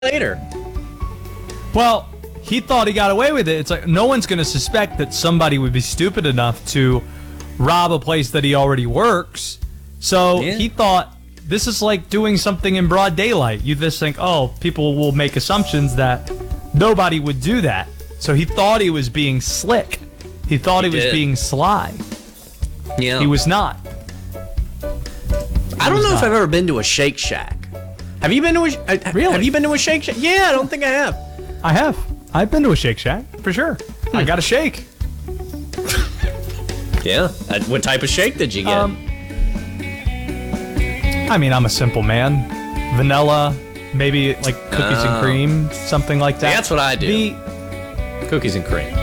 later. Well, he thought he got away with it. It's like no one's going to suspect that somebody would be stupid enough to rob a place that he already works. So he thought this is like doing something in broad daylight. You just think, oh, people will make assumptions that nobody would do that. So he thought he was being slick. He thought he was being sly. Yeah. He was not. I don't know if I've ever been to a Shake Shack. Have you been to a Really? Have you been to a Shake Shack? Yeah, I don't think I have. I have. I've been to a Shake Shack, for sure. I got a shake. Yeah. What type of shake did you get? I mean, I'm a simple man. Vanilla, maybe like cookies and cream, something like that. That's what I do. Cookies and cream.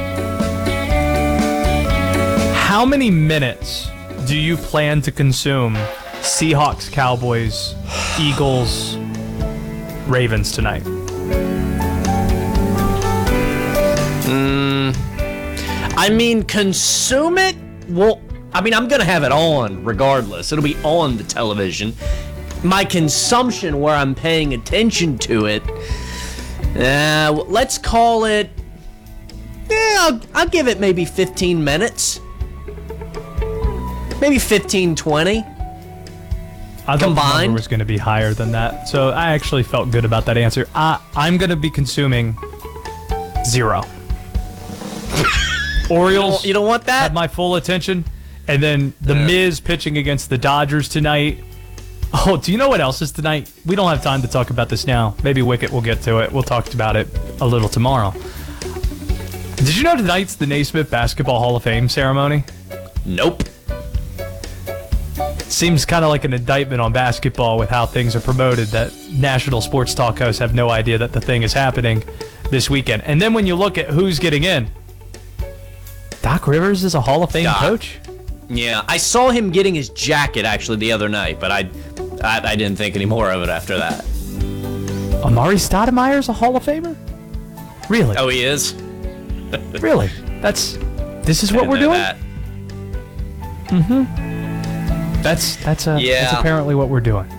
How many minutes do you plan to consume Seahawks, Cowboys, Eagles, Ravens tonight? I mean, consume it? Well, I mean, I'm going to have it on regardless. It'll be on the television. My consumption, where I'm paying attention to it, let's call it, I'll give it maybe 15 minutes. Maybe 15, 20. I thought the number was going to be higher than that, so I actually felt good about that answer. I'm going to be consuming 0. Orioles. You don't want that? Have my full attention, and then the Miz pitching against the Dodgers tonight. Oh, do you know what else is tonight? We don't have time to talk about this now. Maybe Wicket will get to it. We'll talk about it a little tomorrow. Did you know tonight's the Naismith Basketball Hall of Fame ceremony? Nope. Seems kind of like an indictment on basketball with how things are promoted, that national sports talk hosts have no idea that the thing is happening this weekend. And then when you look at who's getting in, Doc Rivers is a Hall of Fame coach? Yeah, I saw him getting his jacket actually the other night, but I didn't think any more of it after that. Amari Stoudemire's a Hall of Famer? Really? Oh, he is? Really? This is what we're doing? That. That's apparently what we're doing.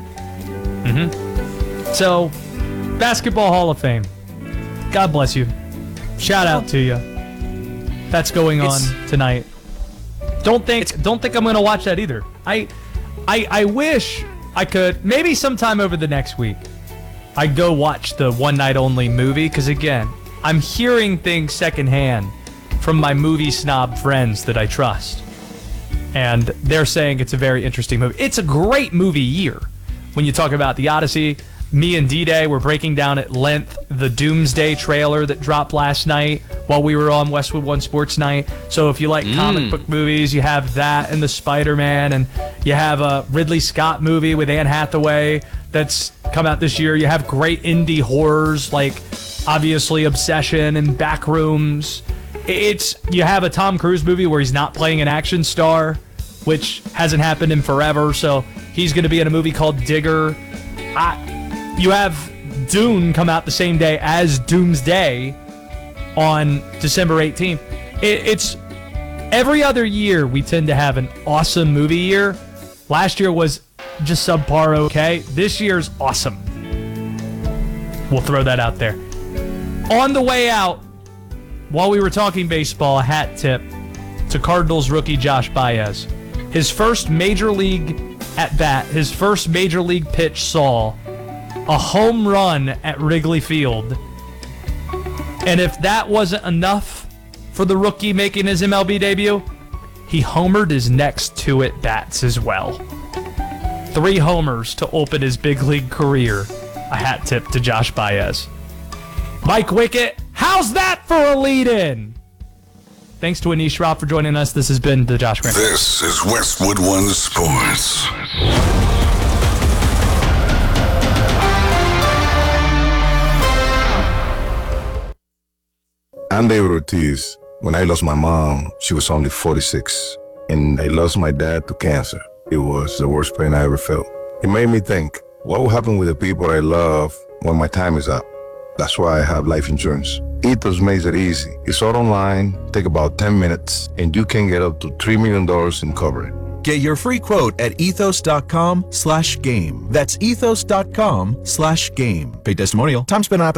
So, Basketball Hall of Fame. God bless you. Shout out to you. That's going on tonight. Don't think I'm gonna watch that either. I wish I could. Maybe sometime over the next week, I'd go watch the one night only movie, because again, I'm hearing things secondhand from my movie snob friends that I trust. And they're saying it's a very interesting movie. It's a great movie year. When you talk about The Odyssey, me and D-Day were breaking down at length the Doomsday trailer that dropped last night while we were on Westwood One Sports Night. So if you like comic book movies, you have that and the Spider-Man, and you have a Ridley Scott movie with Anne Hathaway that's come out this year. You have great indie horrors like, obviously, Obsession and Backrooms. You have a Tom Cruise movie where he's not playing an action star, which hasn't happened in forever, so he's going to be in a movie called Digger. You have Dune come out the same day as Doomsday on December 18th. It's every other year we tend to have an awesome movie year. Last year was just subpar okay. This year's awesome. We'll throw that out there. On the way out, while we were talking baseball, a hat tip to Cardinals rookie Josh Baez. His first major league at bat, his first major league pitch saw a home run at Wrigley Field. And if that wasn't enough for the rookie making his MLB debut, he homered his next 2 at-bats as well. 3 homers to open his big league career. A hat tip to Josh Baez. Mike Wicket, how's that for a lead-in? Thanks to Anish Robb for joining us. This has been the Josh Grant. This is Westwood One Sports. I'm David Ortiz. When I lost my mom, she was only 46. And I lost my dad to cancer. It was the worst pain I ever felt. It made me think, what will happen with the people I love when my time is up? That's why I have life insurance. Ethos makes it easy. It's all online, take about 10 minutes, and you can get up to $3 million in coverage. Get your free quote at ethos.com/game. That's ethos.com/game. Paid testimonial. Time spent on